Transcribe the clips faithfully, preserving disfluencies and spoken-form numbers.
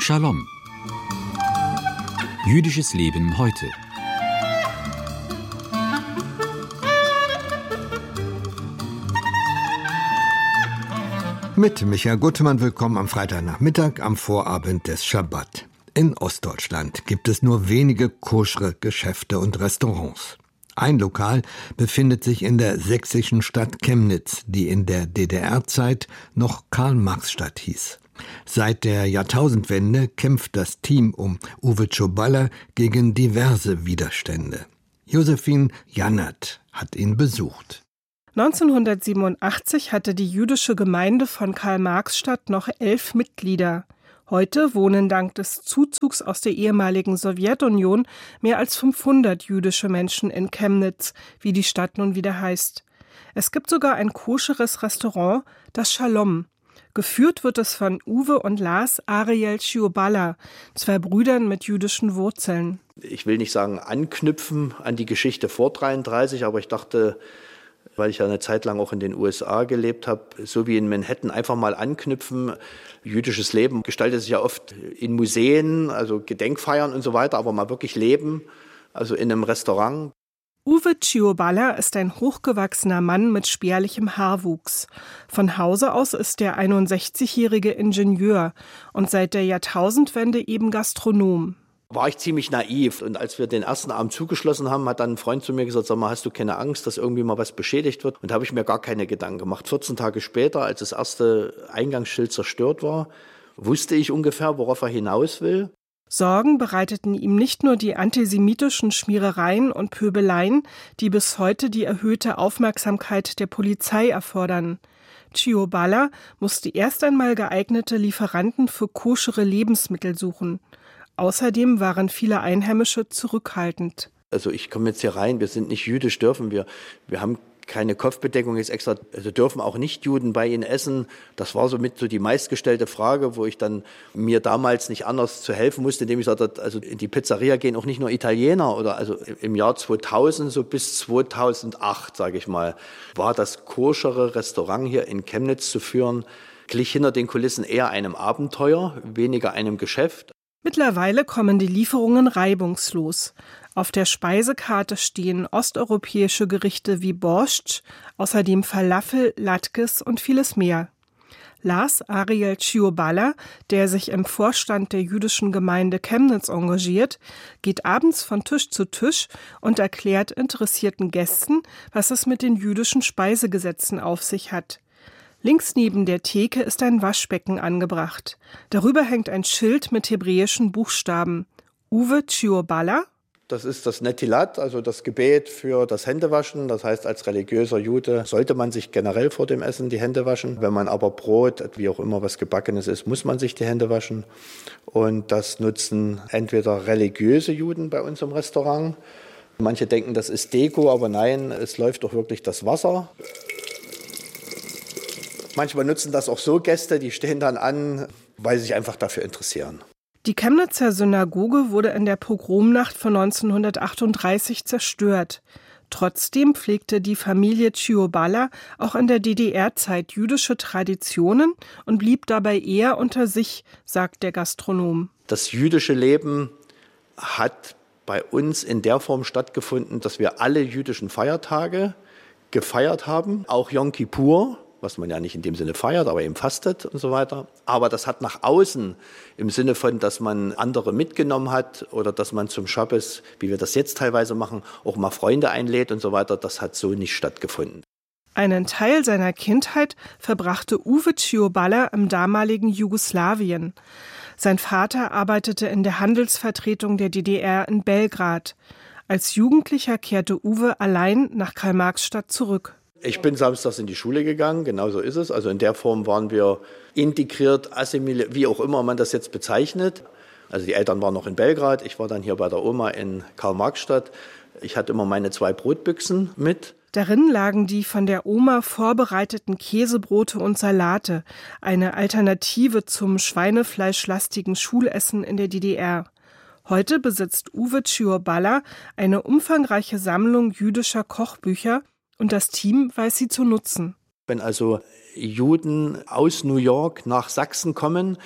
Shalom. Jüdisches Leben heute. Mit Michael Guttemann willkommen am Freitagnachmittag am Vorabend des Schabbat. In Ostdeutschland gibt es nur wenige koschere Geschäfte und Restaurants. Ein Lokal befindet sich in der sächsischen Stadt Chemnitz, die in der D D R-Zeit noch Karl-Marx-Stadt hieß. Seit der Jahrtausendwende kämpft das Team um Uwe Ciorballa gegen diverse Widerstände. Josephine Jannert hat ihn besucht. neunzehnhundertsiebenundachtzig hatte die jüdische Gemeinde von Karl-Marx-Stadt noch elf Mitglieder. Heute wohnen dank des Zuzugs aus der ehemaligen Sowjetunion mehr als fünfhundert jüdische Menschen in Chemnitz, wie die Stadt nun wieder heißt. Es gibt sogar ein koscheres Restaurant, das Shalom. Geführt wird es von Uwe und Lars Ariel Ciorballa, zwei Brüdern mit jüdischen Wurzeln. Ich will nicht sagen anknüpfen an die Geschichte vor dreiunddreißig, aber ich dachte, weil ich ja eine Zeit lang auch in den U S A gelebt habe, so wie in Manhattan, einfach mal anknüpfen. Jüdisches Leben gestaltet sich ja oft in Museen, also Gedenkfeiern und so weiter, aber mal wirklich leben, also in einem Restaurant. Uwe Ciorballa ist ein hochgewachsener Mann mit spärlichem Haarwuchs. Von Hause aus ist der einundsechzigjährige Ingenieur und seit der Jahrtausendwende eben Gastronom. War ich ziemlich naiv. Und als wir den ersten Abend zugeschlossen haben, hat dann ein Freund zu mir gesagt, sag mal, hast du keine Angst, dass irgendwie mal was beschädigt wird? Und da habe ich mir gar keine Gedanken gemacht. vierzehn Tage später, als das erste Eingangsschild zerstört war, wusste ich ungefähr, worauf er hinaus will. Sorgen bereiteten ihm nicht nur die antisemitischen Schmierereien und Pöbeleien, die bis heute die erhöhte Aufmerksamkeit der Polizei erfordern. Ciorballa musste erst einmal geeignete Lieferanten für koschere Lebensmittel suchen. Außerdem waren viele Einheimische zurückhaltend. Also ich komme jetzt hier rein, wir sind nicht jüdisch, dürfen wir. Wir haben keine Kopfbedeckung jetzt extra, also dürfen auch nicht Juden bei ihnen essen. Das war somit so die meistgestellte Frage, wo ich dann mir damals nicht anders zu helfen musste, indem ich sagte, also in die Pizzeria gehen auch nicht nur Italiener. Oder also im Jahr zweitausend, so bis zweitausendacht, sage ich mal, war das koschere Restaurant hier in Chemnitz zu führen, glich hinter den Kulissen eher einem Abenteuer, weniger einem Geschäft. Mittlerweile kommen die Lieferungen reibungslos. Auf der Speisekarte stehen osteuropäische Gerichte wie Borscht, außerdem Falafel, Latkes und vieles mehr. Lars Ariel Ciorballa, der sich im Vorstand der jüdischen Gemeinde Chemnitz engagiert, geht abends von Tisch zu Tisch und erklärt interessierten Gästen, was es mit den jüdischen Speisegesetzen auf sich hat. Links neben der Theke ist ein Waschbecken angebracht. Darüber hängt ein Schild mit hebräischen Buchstaben. Uwe Ciorballa. Das ist das Netilat, also das Gebet für das Händewaschen. Das heißt, als religiöser Jude sollte man sich generell vor dem Essen die Hände waschen. Wenn man aber Brot, wie auch immer was Gebackenes ist, muss man sich die Hände waschen. Und das nutzen entweder religiöse Juden bei uns im Restaurant. Manche denken, das ist Deko, aber nein, es läuft doch wirklich das Wasser. Manchmal nutzen das auch so Gäste, die stehen dann an, weil sie sich einfach dafür interessieren. Die Chemnitzer Synagoge wurde in der Pogromnacht von neunzehnhundertachtunddreißig zerstört. Trotzdem pflegte die Familie Ciorballa auch in der D D R-Zeit jüdische Traditionen und blieb dabei eher unter sich, sagt der Gastronom. Das jüdische Leben hat bei uns in der Form stattgefunden, dass wir alle jüdischen Feiertage gefeiert haben, auch Yom Kippur, was man ja nicht in dem Sinne feiert, aber eben fastet und so weiter. Aber das hat nach außen im Sinne von, dass man andere mitgenommen hat oder dass man zum Schabbes, wie wir das jetzt teilweise machen, auch mal Freunde einlädt und so weiter, das hat so nicht stattgefunden. Einen Teil seiner Kindheit verbrachte Uwe Ciorballa im damaligen Jugoslawien. Sein Vater arbeitete in der Handelsvertretung der D D R in Belgrad. Als Jugendlicher kehrte Uwe allein nach Karl-Marx-Stadt zurück. Ich bin samstags in die Schule gegangen, genau so ist es. Also in der Form waren wir integriert, assimiliert, wie auch immer man das jetzt bezeichnet. Also die Eltern waren noch in Belgrad, ich war dann hier bei der Oma in Karl-Marx-Stadt. Ich hatte immer meine zwei Brotbüchsen mit. Darin lagen die von der Oma vorbereiteten Käsebrote und Salate, eine Alternative zum schweinefleischlastigen Schulessen in der D D R. Heute besitzt Uwe Ciorballa eine umfangreiche Sammlung jüdischer Kochbücher und das Team weiß sie zu nutzen. Wenn also Juden aus New York nach Sachsen kommen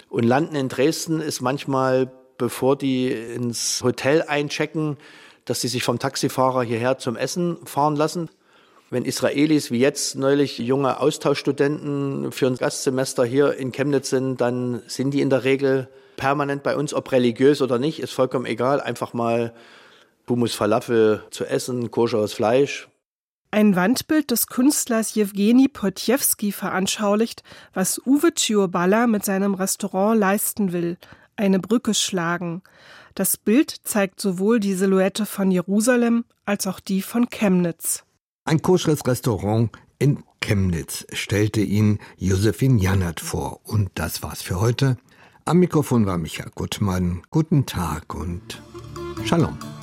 und landen in Dresden, ist manchmal, bevor die ins Hotel einchecken, dass sie sich vom Taxifahrer hierher zum Essen fahren lassen. Wenn Israelis wie jetzt neulich junge Austauschstudenten für ein Gastsemester hier in Chemnitz sind, dann sind die in der Regel permanent bei uns, ob religiös oder nicht, ist vollkommen egal. Einfach mal Hummus Falafel zu essen, koscheres Fleisch. Ein Wandbild des Künstlers Jewgeni Potjewski veranschaulicht, was Uwe Cioballa mit seinem Restaurant leisten will: eine Brücke schlagen. Das Bild zeigt sowohl die Silhouette von Jerusalem als auch die von Chemnitz. Ein koscheres Restaurant in Chemnitz stellte ihn Josephine Jannert vor. Und das war's für heute. Am Mikrofon war Michael Gutmann. Guten Tag und Shalom.